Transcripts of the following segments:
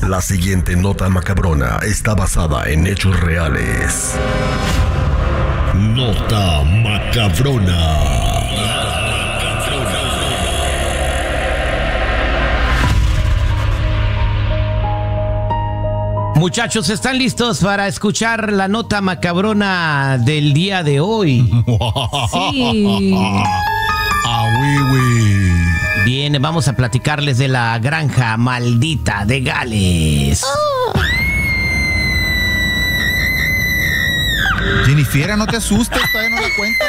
La siguiente nota macabrona está basada en hechos reales. Nota macabrona. Muchachos, ¿están listos para escuchar la nota macabrona del día de hoy? Sí. Bien, vamos a platicarles de la granja maldita de Gales. Jennifer, no te asustes, todavía no la cuenta.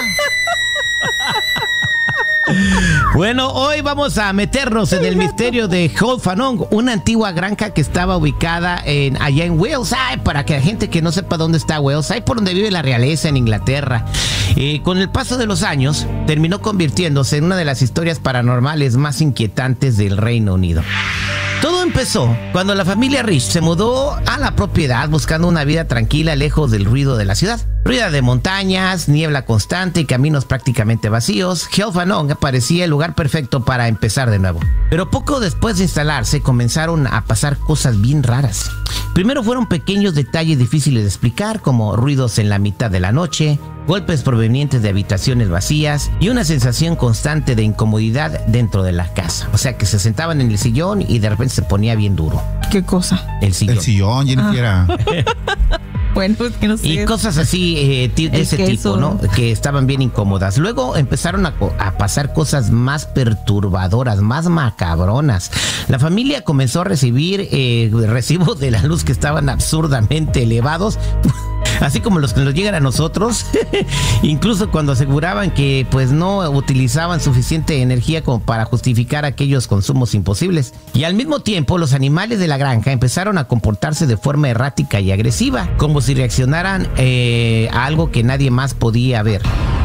Bueno, hoy vamos a meternos en el misterio de Holfanong, una antigua granja que estaba ubicada allá en Wales. Para que la gente que no sepa dónde está Wales, ahí por donde vive la realeza en Inglaterra. Con el paso de los años, terminó convirtiéndose en una de las historias paranormales más inquietantes del Reino Unido. Todo empezó cuando la familia Rich se mudó a la propiedad buscando una vida tranquila lejos del ruido de la ciudad. Ruida de montañas, niebla constante y caminos prácticamente vacíos, Holfanong parecía el lugar perfecto para empezar de nuevo. Pero poco después de instalarse comenzaron a pasar cosas bien raras. Primero fueron pequeños detalles difíciles de explicar, como ruidos en la mitad de la noche, golpes provenientes de habitaciones vacías y una sensación constante de incomodidad dentro de la casa. O sea que se sentaban en el sillón y de repente se ponía bien duro. ¿Qué cosa? El sillón. El sillón, Jennifer. Bueno, es que no sé. Y cosas así de ese tipo, ¿no? Que estaban bien incómodas. Luego empezaron a pasar cosas más perturbadoras, más macabronas. La familia comenzó a recibir recibos de la luz que estaban absurdamente elevados, así como los que nos llegan a nosotros. Incluso cuando aseguraban que pues no utilizaban suficiente energía como para justificar aquellos consumos imposibles. Y al mismo tiempo los animales de la granja empezaron a comportarse de forma errática y agresiva, como si reaccionaran a algo que nadie más podía ver.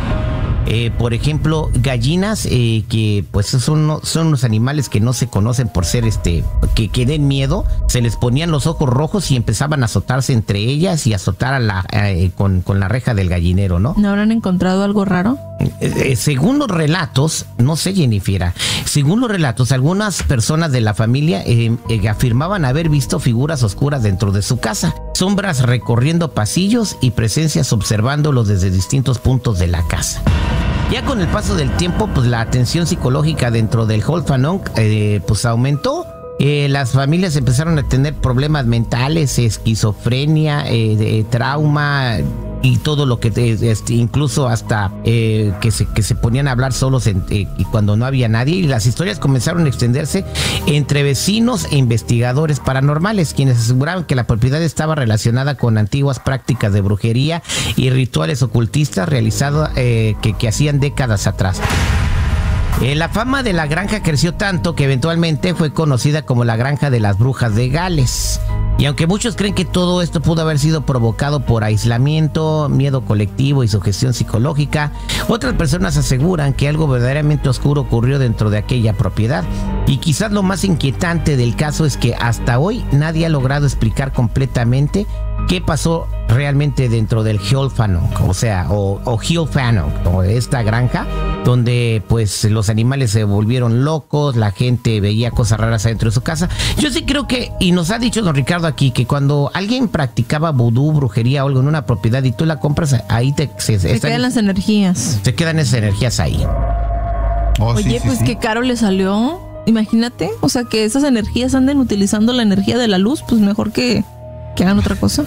Por ejemplo, gallinas que pues son unos animales que no se conocen por ser que den miedo. Se les ponían los ojos rojos y empezaban a azotarse entre ellas y azotar con la reja del gallinero, ¿no? ¿No habrán encontrado algo raro? Según los relatos, no sé, Jennifer, según los relatos, algunas personas de la familia afirmaban haber visto figuras oscuras dentro de su casa, sombras recorriendo pasillos y presencias observándolos desde distintos puntos de la casa. Ya con el paso del tiempo, pues la atención psicológica dentro del Holfanong pues aumentó. Las familias empezaron a tener problemas mentales, esquizofrenia, trauma y todo lo que incluso hasta que se ponían a hablar solos y cuando no había nadie. Y las historias comenzaron a extenderse entre vecinos e investigadores paranormales, quienes aseguraban que la propiedad estaba relacionada con antiguas prácticas de brujería y rituales ocultistas realizados que hacían décadas atrás. La fama de la granja creció tanto que eventualmente fue conocida como la Granja de las Brujas de Gales. Y aunque muchos creen que todo esto pudo haber sido provocado por aislamiento, miedo colectivo y sugestión psicológica, otras personas aseguran que algo verdaderamente oscuro ocurrió dentro de aquella propiedad. Y quizás lo más inquietante del caso es que hasta hoy nadie ha logrado explicar completamente qué pasó realmente dentro del Holfanong, o Holfanong, o esta granja, donde pues los animales se volvieron locos, la gente veía cosas raras adentro de su casa. Yo sí creo que, y nos ha dicho don Ricardo aquí, que cuando alguien practicaba vudú, brujería o algo en una propiedad y tú la compras, ahí se quedan las energías. Se quedan esas energías ahí. Oye, pues qué caro le salió. Imagínate, o sea, que esas energías anden utilizando la energía de la luz, pues mejor que hagan otra cosa.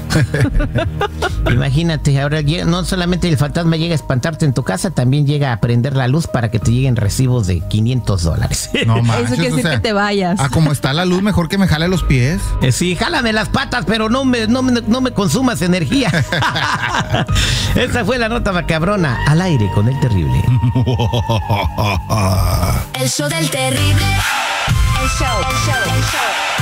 Imagínate, ahora no solamente el fantasma llega a espantarte en tu casa, también llega a prender la luz para que te lleguen recibos de $500. No manches, eso quiere decir que te vayas. Como está la luz, mejor que me jale los pies. Sí, jálame las patas, pero no me consumas energía. Esa fue la nota macabrona, al aire con el terrible. El show del terrible. El show.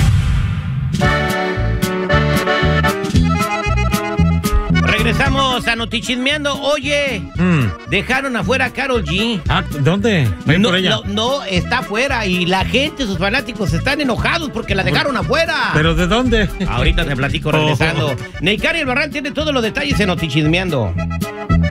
Regresamos a Notichismeando. Oye, dejaron afuera a Karol G. ¿Dónde? No, no, está afuera y la gente, sus fanáticos, están enojados porque la dejaron afuera. ¿Pero de dónde? Ahorita te platico regresando. Neikari Albarrán tiene todos los detalles en Notichismeando.